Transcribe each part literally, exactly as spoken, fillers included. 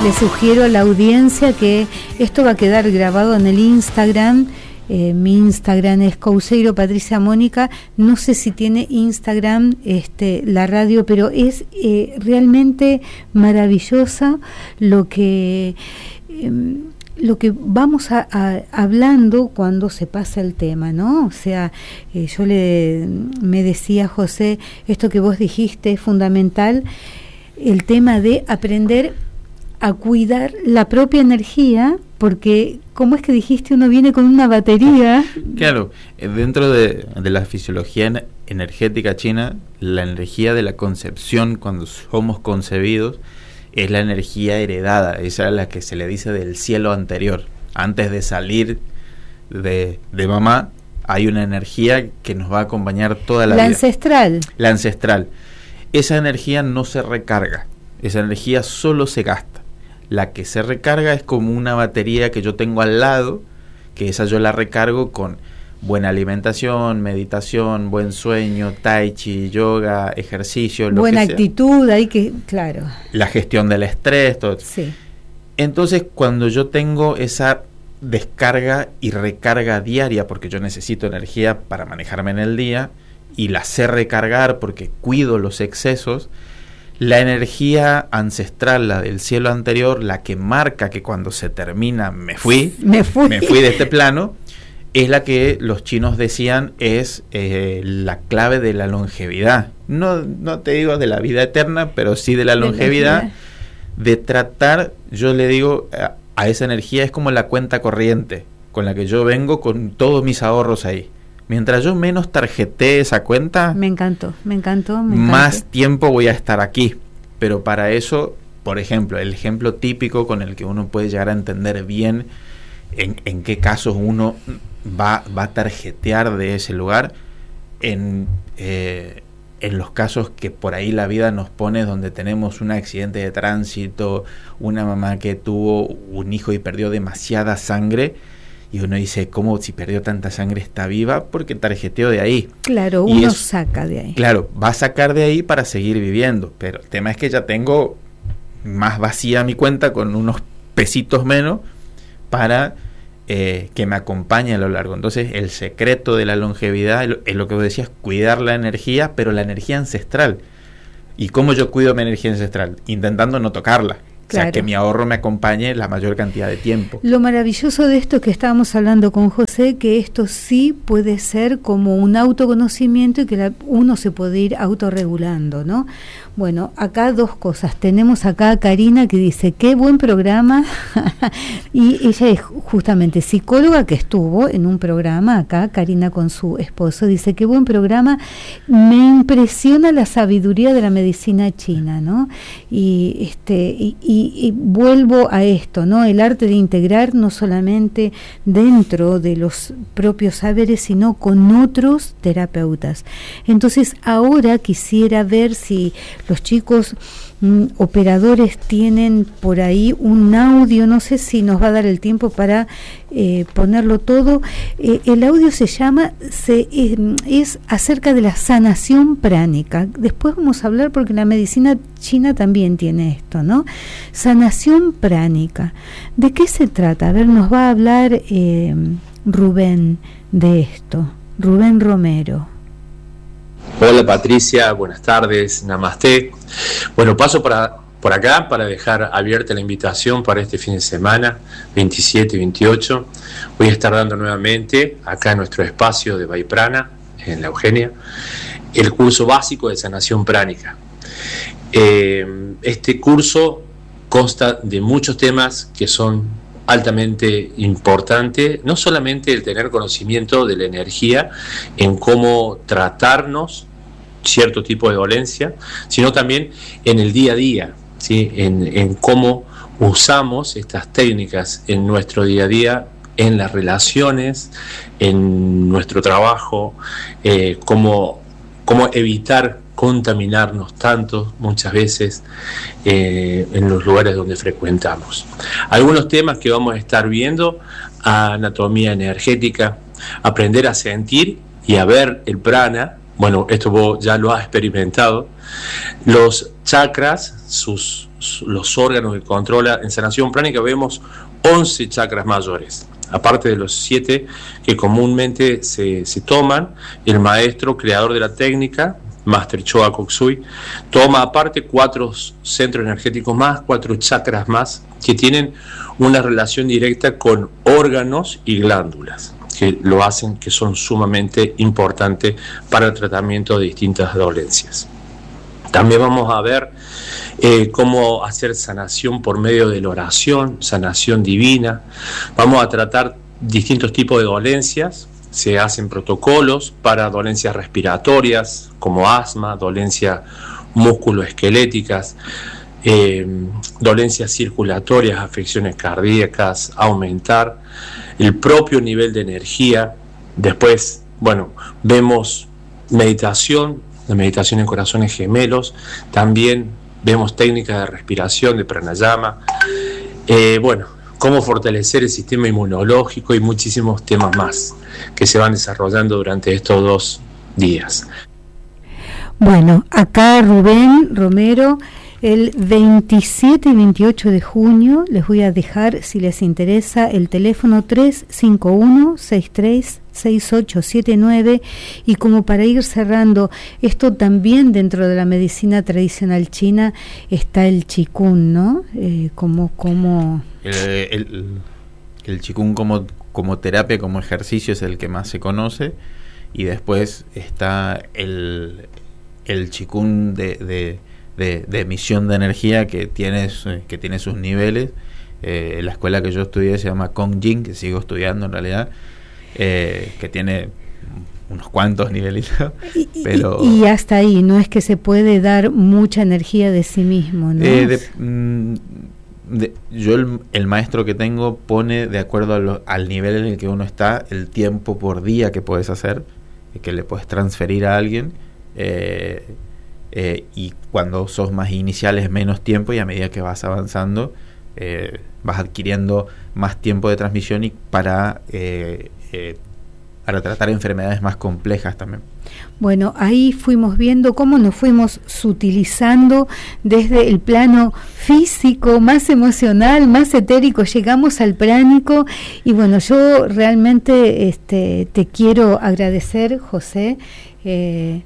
Le sugiero a la audiencia que esto va a quedar grabado en el Instagram. Eh, mi Instagram es Couceiro Patricia Mónica. No sé si tiene Instagram este, la radio, pero es eh, realmente maravillosa lo que eh, lo que vamos a, a, hablando cuando se pasa el tema, ¿no? O sea, eh, yo le me decía José, esto que vos dijiste es fundamental, el tema de aprender a cuidar la propia energía, porque, ¿cómo es que dijiste? Uno viene con una batería. Claro, dentro de, de la fisiología energética china, la energía de la concepción, cuando somos concebidos, es la energía heredada, esa es la que se le dice del cielo anterior. Antes de salir de, de mamá, hay una energía que nos va a acompañar toda la, la vida. La ancestral. La ancestral. Esa energía no se recarga, esa energía solo se gasta. La que se recarga es como una batería que yo tengo al lado, que esa yo la recargo con buena alimentación, meditación, buen sueño, tai chi, yoga, ejercicio, lo buena que sea. actitud, hay que, claro. La gestión del estrés, todo. Sí. Entonces, cuando yo tengo esa descarga y recarga diaria, porque yo necesito energía para manejarme en el día, y la sé recargar porque cuido los excesos, la energía ancestral, la del cielo anterior, la que marca que cuando se termina me fui, me fui, me fui de este plano, es la que los chinos decían es eh, la clave de la longevidad. No, no te digo de la vida eterna, pero sí de la longevidad, de tratar, yo le digo, a, a esa energía es como la cuenta corriente, con la que yo vengo con todos mis ahorros ahí. Mientras yo menos tarjetee esa cuenta, me encantó, me encantó, me más encantó. tiempo voy a estar aquí. Pero para eso, por ejemplo, el ejemplo típico con el que uno puede llegar a entender bien en, en qué casos uno va, va a tarjetear de ese lugar, en, eh, en los casos que por ahí la vida nos pone, donde tenemos un accidente de tránsito, una mamá que tuvo un hijo y perdió demasiada sangre, y uno dice, ¿cómo si perdió tanta sangre está viva? Porque tarjeteo de ahí. Claro, y uno es, saca de ahí. Claro, va a sacar de ahí para seguir viviendo. Pero el tema es que ya tengo más vacía mi cuenta, con unos pesitos menos, para eh, que me acompañe a lo largo. Entonces, el secreto de la longevidad es lo que vos decías, cuidar la energía, pero la energía ancestral. ¿Y cómo yo cuido mi energía ancestral? Intentando no tocarla. Claro. O sea, que mi ahorro me acompañe la mayor cantidad de tiempo. Lo maravilloso de esto que estábamos hablando con José, que esto sí puede ser como un autoconocimiento y que la, uno se puede ir autorregulando, ¿no? Bueno, acá dos cosas. Tenemos acá a Karina que dice, qué buen programa. Y ella es justamente psicóloga que estuvo en un programa acá, Karina con su esposo, dice, qué buen programa. Me impresiona la sabiduría de la medicina china, ¿no? Y este y, y, y vuelvo a esto, ¿no? El arte de integrar no solamente dentro de los propios saberes, sino con otros terapeutas. Entonces, ahora quisiera ver si los chicos mm, operadores tienen por ahí un audio, no sé si nos va a dar el tiempo para eh, ponerlo todo. Eh, el audio se llama, se, eh, es acerca de la sanación pránica. Después vamos a hablar porque la medicina china también tiene esto, ¿no? Sanación pránica. ¿De qué se trata? A ver, nos va a hablar eh, Rubén de esto. Rubén Romero. Hola Patricia, buenas tardes, namaste. Bueno, paso para, por acá para dejar abierta la invitación para este fin de semana, veintisiete y veintiocho. Voy a estar dando nuevamente, acá en nuestro espacio de Baiprana, en la Eugenia, el curso básico de sanación pránica. Eh, este curso consta de muchos temas que son altamente importantes, no solamente el tener conocimiento de la energía en cómo tratarnos cierto tipo de dolencia, sino también en el día a día, ¿sí? en, en cómo usamos estas técnicas en nuestro día a día, en las relaciones, en nuestro trabajo, eh, cómo, cómo evitar contaminarnos tanto muchas veces eh, en los lugares donde frecuentamos. Algunos temas que vamos a estar viendo: anatomía energética, aprender a sentir y a ver el prana. Bueno, esto vos ya lo has experimentado. Los chakras, sus, los órganos que controla. En sanación pránica vemos once chakras mayores, aparte de los siete que comúnmente se, se toman. El maestro creador de la técnica, Master Choa Kok Sui, toma aparte cuatro centros energéticos más, cuatro chakras más, que tienen una relación directa con órganos y glándulas, que lo hacen, que son sumamente importantes para el tratamiento de distintas dolencias. También vamos a ver eh, cómo hacer sanación por medio de la oración, sanación divina. Vamos a tratar distintos tipos de dolencias. Se hacen protocolos para dolencias respiratorias, como asma, dolencias musculoesqueléticas, eh, dolencias circulatorias, afecciones cardíacas, aumentar el propio nivel de energía. Después, bueno, vemos meditación, la meditación en corazones gemelos, también vemos técnicas de respiración, de pranayama, eh, bueno, cómo fortalecer el sistema inmunológico y muchísimos temas más que se van desarrollando durante estos dos días. Bueno, acá Rubén Romero, el veintisiete y veintiocho de junio, les voy a dejar, si les interesa, el teléfono tres cinco uno, seis tres seis ocho siete nueve, y como para ir cerrando, esto también dentro de la medicina tradicional china está el Qigong, ¿no? Eh, como, como... El, el, el Qigong como, como terapia, como ejercicio es el que más se conoce, y después está el, el Qigong de, de, de, de emisión de energía que tiene, que tiene sus niveles. Eh, la escuela que yo estudié se llama Kong Jing, que sigo estudiando en realidad, eh, que tiene unos cuantos nivelitos, y, pero y, y hasta ahí, no es que se puede dar mucha energía de sí mismo, ¿no? Eh, de, mm, de, yo el, el maestro que tengo pone de acuerdo a lo, al nivel en el que uno está, el tiempo por día que puedes hacer, que le puedes transferir a alguien, eh, eh, y cuando sos más iniciales menos tiempo, y a medida que vas avanzando eh, vas adquiriendo más tiempo de transmisión y para eh, eh, para tratar enfermedades más complejas también. Bueno, ahí fuimos viendo cómo nos fuimos sutilizando desde el plano físico, más emocional, más etérico, llegamos al pránico, y bueno, yo realmente este, te quiero agradecer, José. Eh,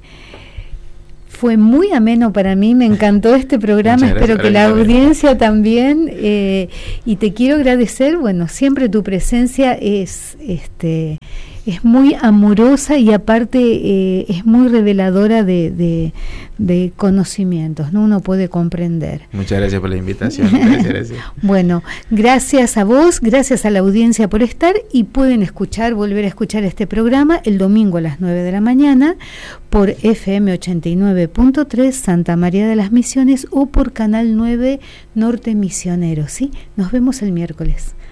Fue muy ameno para mí, me encantó este programa, espero que la audiencia también, eh, y te quiero agradecer, bueno, siempre tu presencia es este es muy amorosa y aparte eh, es muy reveladora de, de, de conocimientos, ¿no? Uno puede comprender. Muchas gracias por la invitación. Gracias, gracias. Bueno, gracias a vos, gracias a la audiencia por estar, y pueden escuchar, volver a escuchar este programa el domingo a las nueve de la mañana por F M ochenta y nueve punto tres Santa María de las Misiones o por Canal nueve Norte Misionero, ¿sí? Nos vemos el miércoles.